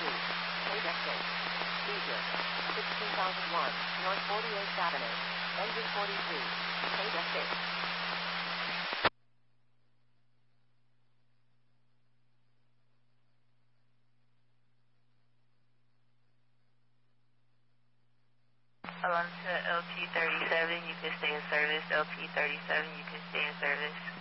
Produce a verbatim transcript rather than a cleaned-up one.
Page exit. Seizure. sixteen thousand one, North forty-eighth Avenue. Engine forty-three. Page exit. Along to L P thirty-seven, you can stay in service. L P thirty-seven, you can stay in service.